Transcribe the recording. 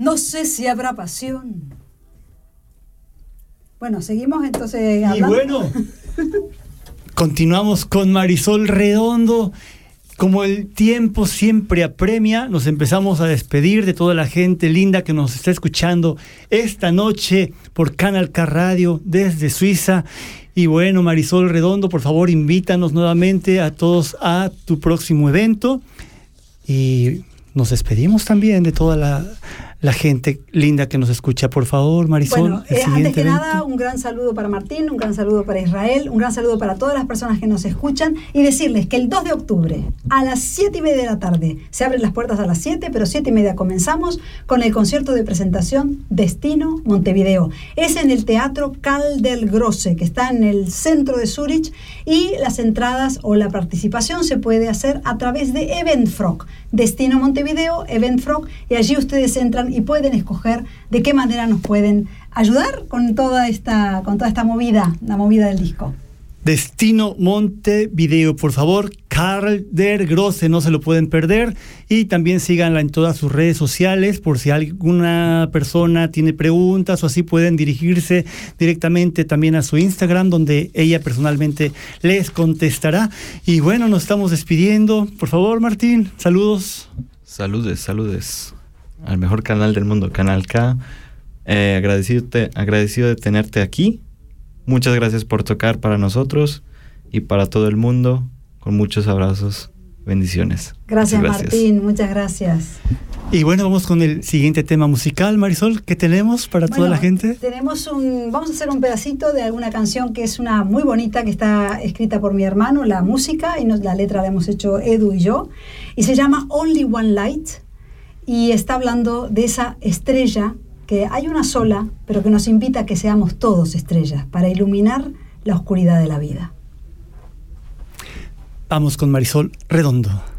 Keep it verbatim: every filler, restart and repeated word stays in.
No sé si habrá pasión. Bueno, seguimos entonces hablando. Y bueno, continuamos con Marisol Redondo. Como el tiempo siempre apremia, nos empezamos a despedir de toda la gente linda que nos está escuchando esta noche por Canal K Radio desde Suiza. Y bueno, Marisol Redondo, por favor, invítanos nuevamente a todos a tu próximo evento. Y nos despedimos también de toda la, la gente linda que nos escucha. Por favor, Marisol. Bueno, eh, antes que evento. nada, un gran saludo para Martín, un gran saludo para Israel, un gran saludo para todas las personas que nos escuchan y decirles que el dos de octubre a las siete y media de la tarde, se abren las puertas a las siete, pero siete y media comenzamos con el concierto de presentación Destino Montevideo. Es en el Teatro Karl der Grosse, que está en el centro de Zúrich, y las entradas o la participación se puede hacer a través de Eventfrog. Destino Montevideo, Eventfrog, y allí ustedes entran y pueden escoger de qué manera nos pueden ayudar con toda esta, con toda esta movida, la movida del disco. Destino Montevideo, por favor, Karl der Grosse, no se lo pueden perder. Y también síganla en todas sus redes sociales por si alguna persona tiene preguntas o así, pueden dirigirse directamente también a su Instagram, donde ella personalmente les contestará. Y bueno, nos estamos despidiendo. Por favor, Martín, saludos. Saludes, saludes al mejor canal del mundo, Canal K. Eh, agradecido, te, agradecido de tenerte aquí. Muchas gracias por tocar para nosotros y para todo el mundo, con muchos abrazos, bendiciones. Gracias, gracias. Martín, muchas gracias. Y bueno, vamos con el siguiente tema musical, Marisol, ¿qué tenemos para bueno, toda la gente? Tenemos un, vamos a hacer un pedacito de alguna canción que es una muy bonita, que está escrita por mi hermano, la música, y nos, la letra la hemos hecho Edu y yo, y se llama Only One Light, y está hablando de esa estrella, que hay una sola, pero que nos invita a que seamos todos estrellas, para iluminar la oscuridad de la vida. Vamos con Marisol Redondo.